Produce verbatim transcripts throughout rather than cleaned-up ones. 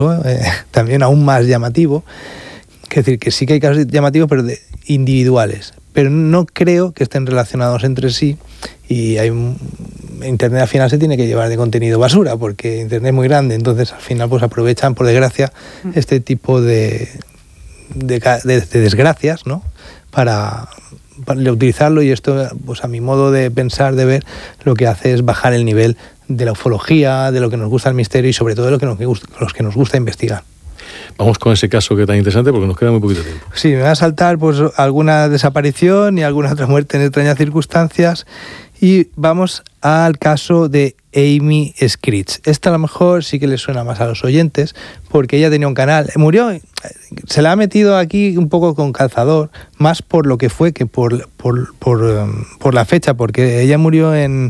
eh, también aún más llamativo. Es decir, que sí que hay casos llamativos, pero de individuales. Pero no creo que estén relacionados entre sí, y hay un, Internet al final se tiene que llevar de contenido basura, porque Internet es muy grande, entonces al final pues aprovechan, por desgracia, este tipo de, de, de, de desgracias, ¿no? Para, para utilizarlo, y esto, pues a mi modo de pensar, de ver, lo que hace es bajar el nivel de la ufología, de lo que nos gusta el misterio y sobre todo de lo que nos gusta, los que nos gusta investigar. Vamos con ese caso que es tan interesante porque nos queda muy poquito tiempo. Sí, me va a saltar pues alguna desaparición y alguna otra muerte en extrañas circunstancias, y vamos al caso de Amy Screech. Esta a lo mejor sí que le suena más a los oyentes porque ella tenía un canal, murió, se la ha metido aquí un poco con calzador, más por lo que fue que por, por, por, por la fecha, porque ella murió en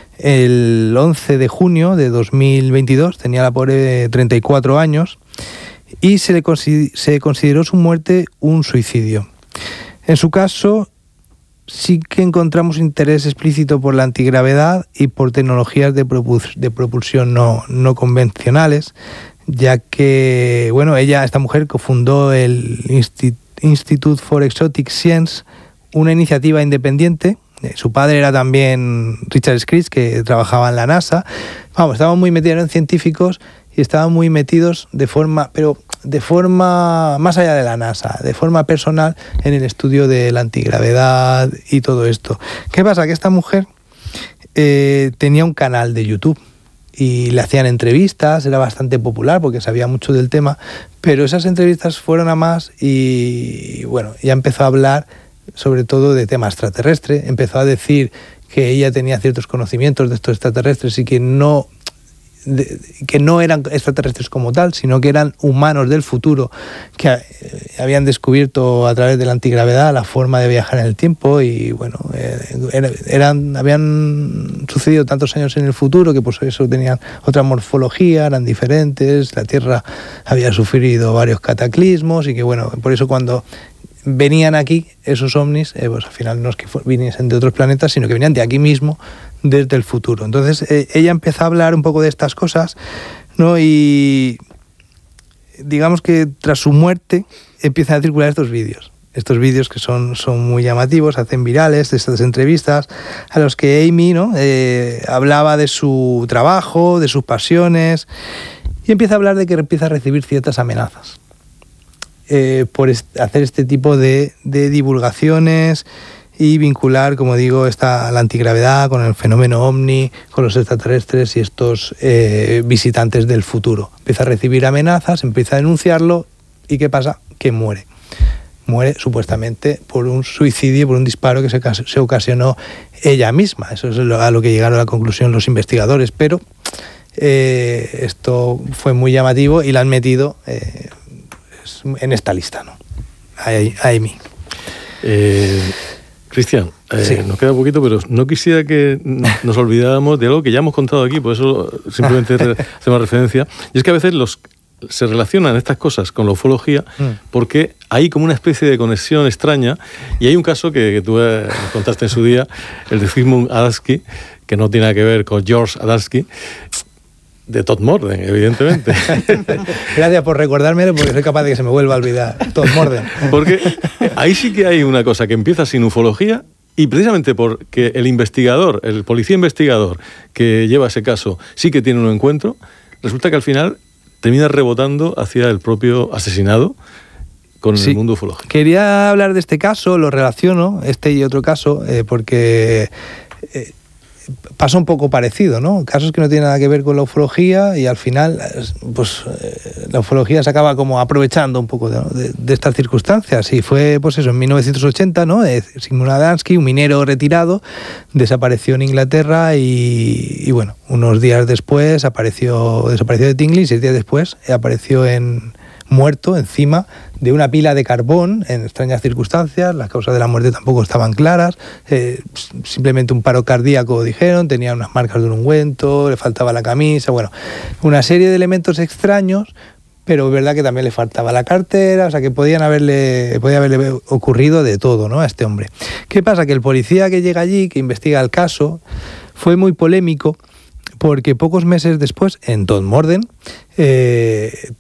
el once de junio de dos mil veintidós, tenía la pobre treinta y cuatro años, y se le consider- se consideró su muerte un suicidio. En su caso, sí que encontramos interés explícito por la antigravedad y por tecnologías de, propuls- de propulsión no, no convencionales, ya que, bueno, ella, esta mujer, cofundó el Insti- Institute for Exotic Science, una iniciativa independiente. Su padre era también Richard Screech, que trabajaba en la NASA. Vamos, estaban muy metidos, eran científicos y estaban muy metidos de forma, pero de forma más allá de la NASA, de forma personal, en el estudio de la antigravedad y todo esto. ¿Qué pasa? Que esta mujer eh, tenía un canal de YouTube y le hacían entrevistas, era bastante popular porque sabía mucho del tema, pero esas entrevistas fueron a más y, bueno, ya empezó a hablar sobre todo de tema extraterrestre, empezó a decir que ella tenía ciertos conocimientos de estos extraterrestres y que no, de, que no eran extraterrestres como tal, sino que eran humanos del futuro que eh, habían descubierto a través de la antigravedad la forma de viajar en el tiempo y bueno, eh, eran, habían sucedido tantos años en el futuro que por eso tenían otra morfología, eran diferentes, la Tierra había sufrido varios cataclismos y que bueno, por eso cuando venían aquí esos ovnis, eh, pues al final no es que viniesen de otros planetas, sino que venían de aquí mismo, desde el futuro. Entonces eh, ella empezó a hablar un poco de estas cosas, ¿no? Y digamos que tras su muerte empiezan a circular estos vídeos. Estos vídeos que son, son muy llamativos, hacen virales, de estas entrevistas a los que Amy, ¿no? eh, hablaba de su trabajo, de sus pasiones, y empieza a hablar de que empieza a recibir ciertas amenazas. Eh, por est- hacer este tipo de, de divulgaciones y vincular, como digo, esta, la antigravedad con el fenómeno ovni, con los extraterrestres y estos eh, visitantes del futuro. Empieza a recibir amenazas, empieza a denunciarlo y ¿qué pasa? Que muere. Muere supuestamente por un suicidio, por un disparo que se, se ocasionó ella misma. Eso es lo, a lo que llegaron a la conclusión los investigadores, pero eh, esto fue muy llamativo y la han metido Eh, en esta lista, ¿no? A, a Amy. Eh, Cristian, eh, sí. Nos queda un poquito, pero no quisiera que nos olvidáramos de algo que ya hemos contado aquí, por eso simplemente hacemos referencia. Y es que a veces los, se relacionan estas cosas con la ufología mm. porque hay como una especie de conexión extraña, y hay un caso que, que tú eh, nos contaste en su día, el de Zygmunt Adamski, que no tiene nada que ver con George Adamski, de Todd Morden, evidentemente. Gracias por recordármelo, porque soy capaz de que se me vuelva a olvidar. Todd Morden. Porque ahí sí que hay una cosa que empieza sin ufología, y precisamente porque el investigador, el policía investigador que lleva ese caso, sí que tiene un encuentro, resulta que al final termina rebotando hacia el propio asesinado con sí. el mundo ufológico. Quería hablar de este caso, lo relaciono, este y otro caso, eh, porque Eh, pasa un poco parecido, ¿no? Casos que no tienen nada que ver con la ufología y al final, pues, eh, la ufología se acaba como aprovechando un poco de, ¿no? de, de estas circunstancias. Y fue, pues eso, en mil novecientos ochenta, ¿no? Eh, Zygmunt Adamski, un minero retirado, desapareció en Inglaterra y, y bueno, unos días después apareció, desapareció de Tingley y seis días después apareció en muerto encima de una pila de carbón en extrañas circunstancias. Las causas de la muerte tampoco estaban claras, eh, simplemente un paro cardíaco dijeron, tenía unas marcas de un ungüento, le faltaba la camisa, bueno, una serie de elementos extraños, pero es verdad que también le faltaba la cartera, o sea que podían haberle, podía haberle ocurrido de todo, ¿no? A este hombre. ¿Qué pasa? Que el policía que llega allí, que investiga el caso, fue muy polémico, porque pocos meses después, en Todd Morden, eh,